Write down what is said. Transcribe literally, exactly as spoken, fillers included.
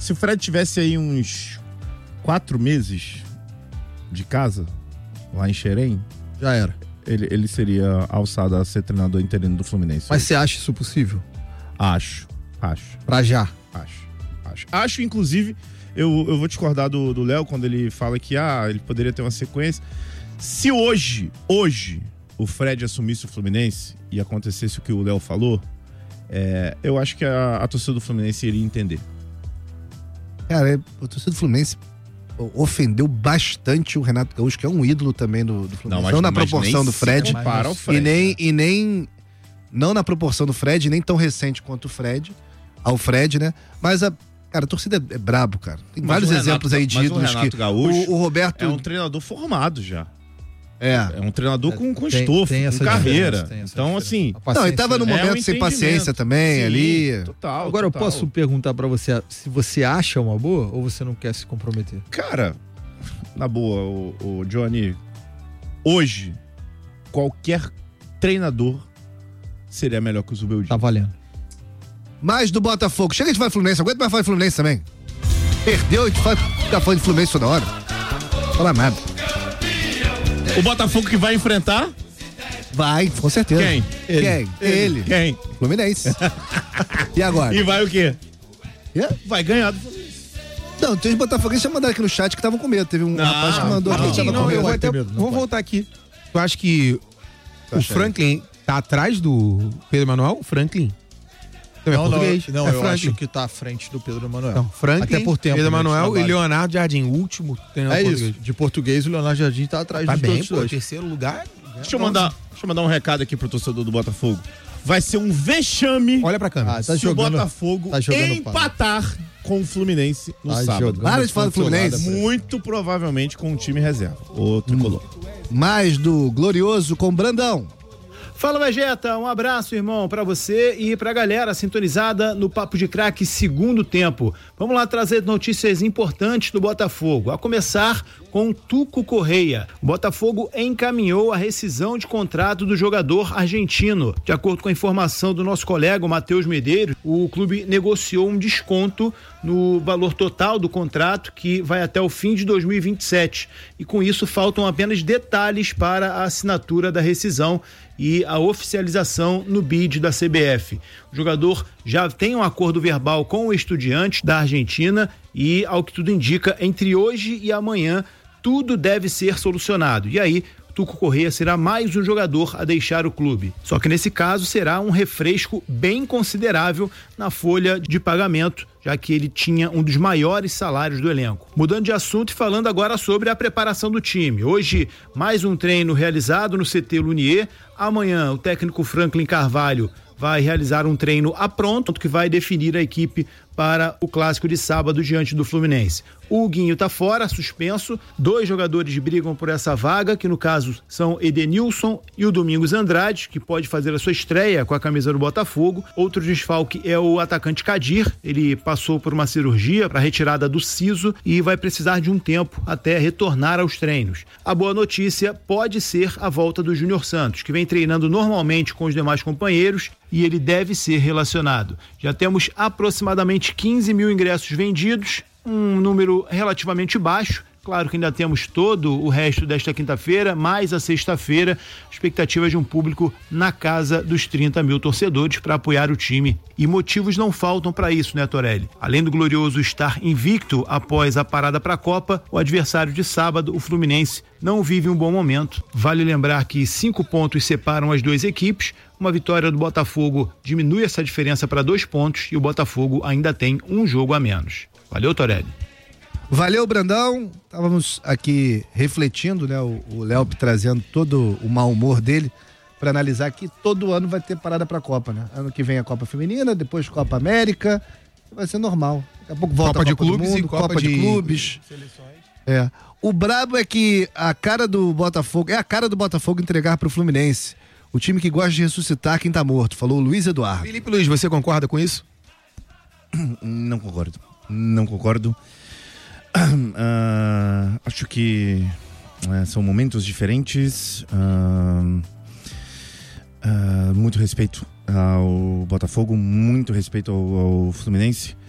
Se o Fred tivesse aí uns quatro meses de casa, lá em Xerém, já era. Ele, ele seria alçado a ser treinador interino do Fluminense. Mas você acha isso possível? Acho, acho. Pra já? Acho, acho. Acho, inclusive, eu, eu vou discordar do Léo quando ele fala que ah, ele poderia ter uma sequência. Se hoje, hoje, o Fred assumisse o Fluminense e acontecesse o que o Léo falou, é, eu acho que a, a torcida do Fluminense iria entender. Cara, a torcida do Fluminense ofendeu bastante o Renato Gaúcho, que é um ídolo também do, do Fluminense. Não, mas, não na proporção do Fred, ao Fred. E nem, e nem. Não na proporção do Fred, nem tão recente quanto o Fred. Ao Fred, né? Mas a. Cara, a torcida é brabo, cara. Tem mas vários Renato, exemplos aí de ídolos o Renato que. Gaúcho o, o Roberto. É um treinador formado já. É. É um treinador com, com tem, estofo, tem com carreira. Então, assim. Não, ele tava no momento é um sem paciência também, sim, ali. Total. Agora, total. eu posso perguntar pra você se você acha uma boa ou você não quer se comprometer? Cara, na boa, o, o Johnny, hoje, qualquer treinador seria melhor que o Zubeldia. Tá valendo. Mais do Botafogo. Chega de falar de Fluminense, aguenta mais falar de Fluminense também. Perdeu e fica falando de Fluminense toda hora. Fala nada. O Botafogo que vai enfrentar? Vai, com certeza. Quem? Ele. Quem? Ele. Quem? Fluminense. E agora? E vai o quê? Yeah? Vai ganhar do Fluminense. Não, tem os botafoguenses que mandaram aqui no chat que estavam com medo. Teve um não, rapaz que mandou aqui que tava não, com medo. Eu vou até, medo, vamos voltar aqui. Tu acha que tá o Franklin tá atrás do Pedro Manuel? O Franklin? Não, é não, português. não, é eu Franklin. acho que tá à frente do Pedro Manuel. Não, Franklin, até por tempo, Pedro Manuel de e Leonardo Jardim, o último treinador é português. isso, de português o Leonardo Jardim tá atrás tá dos bem, dois. pô, terceiro lugar. Deixa eu, mandar, deixa eu mandar um recado aqui pro torcedor do Botafogo. Vai ser um vexame. Olha pra câmera. Ah, tá se jogando, o Botafogo tá empatar para. com o Fluminense no tá sábado. Para de falar do Fluminense. Muito provavelmente com o time reserva. O tricolor. Hum. Mais do Glorioso com Brandão. Fala, Vegeta, um abraço, irmão, pra você e pra galera sintonizada no Papo de Craque segundo tempo. Vamos lá trazer notícias importantes do Botafogo, a começar com Tuco Correia. O Botafogo encaminhou a rescisão de contrato do jogador argentino. De acordo com a informação do nosso colega, o Matheus Medeiros, o clube negociou um desconto no valor total do contrato, que vai até o fim de dois mil e vinte e sete. E com isso faltam apenas detalhes para a assinatura da rescisão e a oficialização no bid da C B F. O jogador já tem um acordo verbal com o Estudiantes da Argentina e, ao que tudo indica, entre hoje e amanhã tudo deve ser solucionado. E aí, Tuco Correia será mais um jogador a deixar o clube. Só que nesse caso será um refresco bem considerável na folha de pagamento, já que ele tinha um dos maiores salários do elenco. Mudando de assunto e falando agora sobre a preparação do time. Hoje, mais um treino realizado no C T Lunier. Amanhã, o técnico Franklin Carvalho vai realizar um treino a pronto, que vai definir a equipe para o clássico de sábado diante do Fluminense. O Guinho tá fora, suspenso. Dois jogadores brigam por essa vaga, que no caso são Edenilson e o Domingos Andrade, que pode fazer a sua estreia com a camisa do Botafogo. Outro desfalque é o atacante Kadir. Ele passou por uma cirurgia para retirada do siso e vai precisar de um tempo até retornar aos treinos. A boa notícia pode ser a volta do Júnior Santos, que vem treinando normalmente com os demais companheiros e ele deve ser relacionado. Já temos aproximadamente quinze mil ingressos vendidos, um número relativamente baixo. Claro que ainda temos todo o resto desta quinta-feira, mais a sexta-feira, expectativa de um público na casa dos trinta mil torcedores para apoiar o time. E motivos não faltam para isso, né, Torelli? Além do Glorioso estar invicto após a parada para a Copa, o adversário de sábado, o Fluminense, não vive um bom momento. Vale lembrar que cinco pontos separam as duas equipes. Uma vitória do Botafogo diminui essa diferença para dois pontos e o Botafogo ainda tem um jogo a menos. Valeu, Torelli. Valeu, Brandão. Estávamos aqui refletindo, né? O Léo trazendo todo o mau humor dele para analisar que todo ano vai ter parada para a Copa, né? Ano que vem a Copa Feminina, depois Copa América, vai ser normal. Daqui a pouco volta Copa a Copa de Clubes do Mundo, e Copa, Copa de, de Clubes. É. O brabo é que a cara do Botafogo, é a cara do Botafogo entregar pro Fluminense. O time que gosta de ressuscitar quem tá morto, falou o Luiz Eduardo. Felipe Luiz, você concorda com isso? Não concordo. Não concordo. Uh, acho que uh, são momentos diferentes. Uh, uh, muito respeito ao Botafogo, muito respeito ao, ao Fluminense.